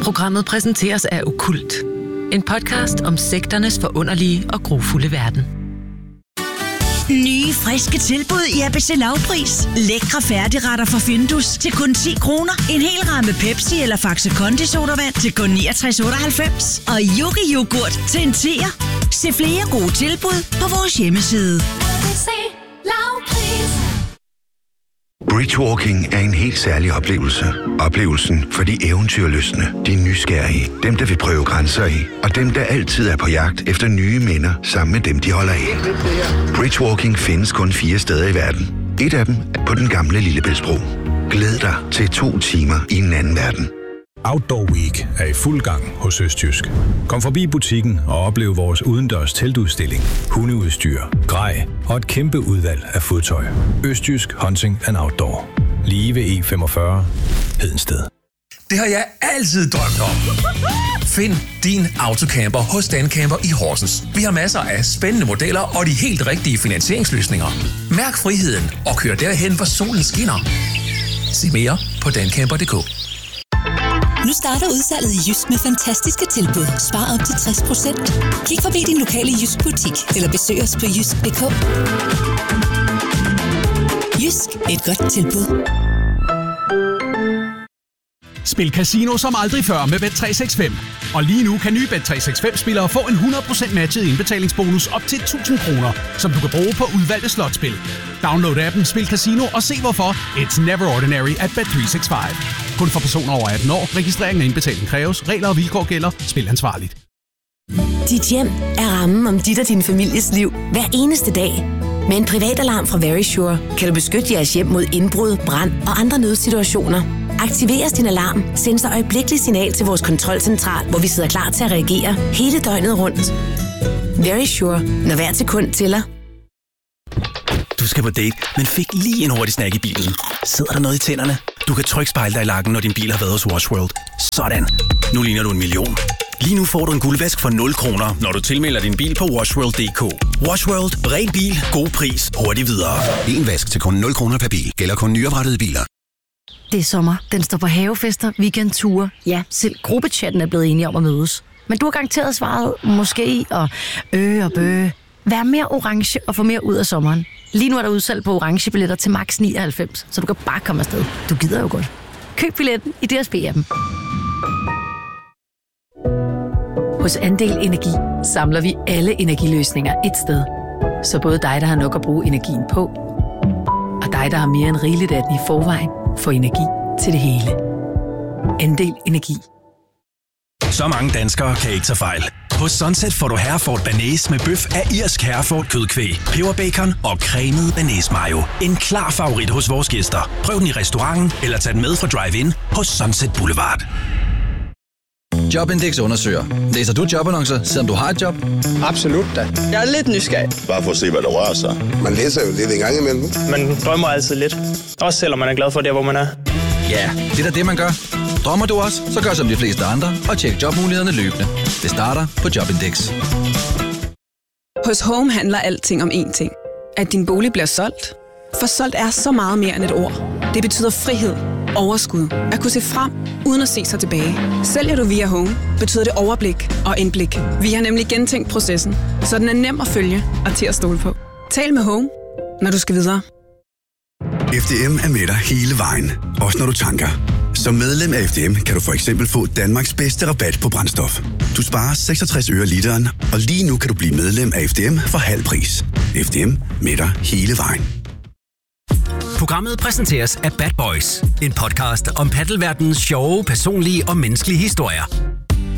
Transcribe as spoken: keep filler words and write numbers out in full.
Programmet præsenteres af Okkult. En podcast om sekternes forunderlige og grufulde verden. Nye, friske tilbud i A B C Lavpris. Lækre færdigretter fra Findus til kun ti kroner. En hel ramme Pepsi eller Faxe Kondi sodavand til kun niogtres otteoghalvfems. Og Yogi yoghurt til en tier. Se flere gode tilbud på vores hjemmeside. A B C Lavpris. Bridgewalking er en helt særlig oplevelse. Oplevelsen for de eventyrlystne, de nysgerrige, dem der vil prøve grænser i, og dem der altid er på jagt efter nye minder sammen med dem, de holder af. Bridgewalking findes kun fire steder i verden. Et af dem er på den gamle Lillebæltsbro. Glæd dig til to timer i en anden verden. Outdoor Week er i fuld gang hos Østjysk. Kom forbi butikken og oplev vores udendørs teltudstilling, hundeudstyr, grej og et kæmpe udvalg af fodtøj. Østjysk Hunting and Outdoor. Lige ved E femogfyrre, Hedensted. Det har jeg altid drømt om. Find din autocamper hos Dancamper i Horsens. Vi har masser af spændende modeller og de helt rigtige finansieringsløsninger. Mærk friheden og kør derhen, hvor solen skinner. Se mere på dancamper punktum d k. Nu starter udsalget i Jysk med fantastiske tilbud. Spar op til tres procent. Kig forbi din lokale Jysk butik, eller besøg os på jysk punktum d k. Jysk, et godt tilbud. Spil casino som aldrig før med Bet tre seks fem. Og lige nu kan nye Bet tre seks fem-spillere få en hundrede procent matchet indbetalingsbonus op til tusind kroner, som du kan bruge på udvalgte slotspil. Download appen Spil Casino og se hvorfor it's never ordinary at Bet tre seks fem. Kun for personer over atten år. Registrering og indbetaling kræves. Regler og vilkår gælder. Spil ansvarligt. Dit hjem er rammen om dit og din families liv hver eneste dag. Med en privatalarm fra Verisure kan du beskytte jeres hjem mod indbrud, brand og andre nødsituationer. Aktiveres din alarm, send så øjeblikkeligt signal til vores kontrolcentral, hvor vi sidder klar til at reagere hele døgnet rundt. Verisure, når hver sekund tæller. Du skal på date, men fik lige en hurtig snack i bilen. Sidder der noget i tænderne? Du kan trykspejle dig i lakken, når din bil har været hos Wash World. Sådan. Nu ligner du en million. Lige nu får du en guldvask for nul kroner, når du tilmelder din bil på washworld punktum d k. Wash World. Ren bil. God pris. Hurtigt videre. En vask til kun nul kroner per bil. Gælder kun nyoprettede biler. Det er sommer. Den står på havefester, weekendture. Ja, selv gruppechatten er blevet enige om at mødes. Men du har garanteret svaret måske og øh og bøh. Vær mere orange og få mere ud af sommeren. Lige nu er der udsalg på orange billetter til max nioghalvfems, så du kan bare komme afsted. Du gider jo godt. Køb billetten i D S B-appen. Hos Andel Energi samler vi alle energiløsninger et sted. Så både dig, der har nok at bruge energien på, og dig, der har mere end rigeligt af den i forvejen, får energi til det hele. Andel Energi. Så mange danskere kan ikke tage fejl. Hos Sunset får du Hereford Bearnaise med bøf af irsk Hereford kødkvæg, peberbacon og cremet bearnaise mayo. En klar favorit hos vores gæster. Prøv den i restauranten eller tag den med fra Drive-In på Sunset Boulevard. Jobindex undersøger. Læser du jobannoncer, selvom du har et job? Absolut da. Jeg er lidt nysgerrig. Bare for at se, hvad der rører sig. Man læser jo lidt en gang imellem. Man drømmer altid lidt. Også selvom man er glad for det, hvor man er. Ja, det er da det, man gør. Drømmer du også, så gør som de fleste andre og tjek jobmulighederne løbende. Det starter på Jobindex. Hos Home handler alting om én ting. At din bolig bliver solgt. For solgt er så meget mere end et ord. Det betyder frihed, overskud, at kunne se frem, uden at se sig tilbage. Sælger du via Home, betyder det overblik og indblik. Vi har nemlig gentænkt processen, så den er nem at følge og til at stole på. Tal med Home, når du skal videre. F D M er med dig hele vejen, også når du tanker. Som medlem af F D M kan du for eksempel få Danmarks bedste rabat på brændstof. Du sparer seksogtres øre literen, og lige nu kan du blive medlem af F D M for halv pris. F D M med dig hele vejen. Programmet præsenteres af Bad Boys, en podcast om paddelverdenens sjove, personlige og menneskelige historier.